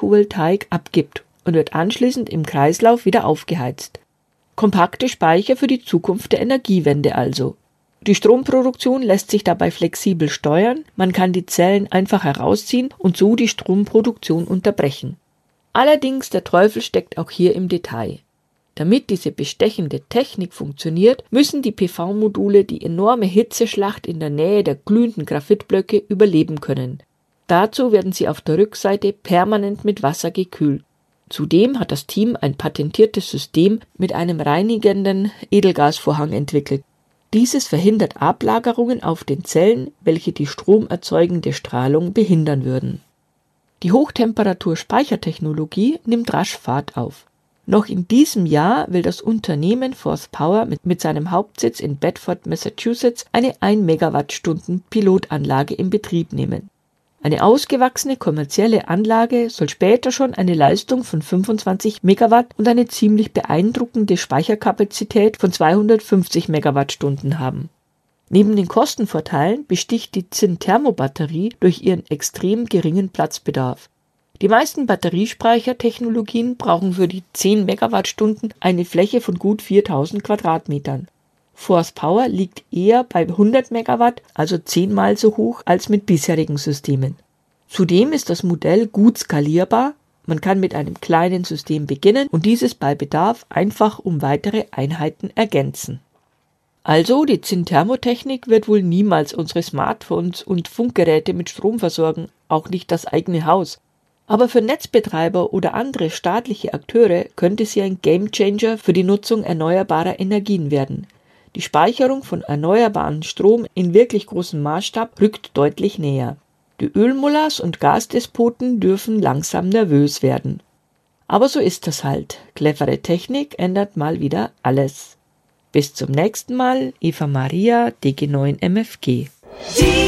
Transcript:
Photovoltaik abgibt und wird anschließend im Kreislauf wieder aufgeheizt. Kompakte Speicher für die Zukunft der Energiewende also. Die Stromproduktion lässt sich dabei flexibel steuern, man kann die Zellen einfach herausziehen und so die Stromproduktion unterbrechen. Allerdings, der Teufel steckt auch hier im Detail. Damit diese bestechende Technik funktioniert, müssen die PV-Module die enorme Hitzeschlacht in der Nähe der glühenden Graphitblöcke überleben können. Dazu werden sie auf der Rückseite permanent mit Wasser gekühlt. Zudem hat das Team ein patentiertes System mit einem reinigenden Edelgasvorhang entwickelt. Dieses verhindert Ablagerungen auf den Zellen, welche die stromerzeugende Strahlung behindern würden. Die Hochtemperatur-Speichertechnologie nimmt rasch Fahrt auf. Noch in diesem Jahr will das Unternehmen Force Power mit seinem Hauptsitz in Bedford, Massachusetts, eine 1 Megawattstunden Pilotanlage in Betrieb nehmen. Eine ausgewachsene kommerzielle Anlage soll später schon eine Leistung von 25 Megawatt und eine ziemlich beeindruckende Speicherkapazität von 250 Megawattstunden haben. Neben den Kostenvorteilen besticht die Zinn-Thermo-Batterie durch ihren extrem geringen Platzbedarf. Die meisten Batteriespeichertechnologien brauchen für die 10 Megawattstunden eine Fläche von gut 4000 Quadratmetern. Force Power liegt eher bei 100 Megawatt, also 10-mal so hoch als mit bisherigen Systemen. Zudem ist das Modell gut skalierbar, man kann mit einem kleinen System beginnen und dieses bei Bedarf einfach um weitere Einheiten ergänzen. Also, die Zinn-Thermotechnik wird wohl niemals unsere Smartphones und Funkgeräte mit Strom versorgen, auch nicht das eigene Haus. Aber für Netzbetreiber oder andere staatliche Akteure könnte sie ein Gamechanger für die Nutzung erneuerbarer Energien werden. Die Speicherung von erneuerbaren Strom in wirklich großem Maßstab rückt deutlich näher. Die Ölmullahs und Gasdespoten dürfen langsam nervös werden. Aber so ist das halt. Clevere Technik ändert mal wieder alles. Bis zum nächsten Mal, Eva Maria, DG9 MFG.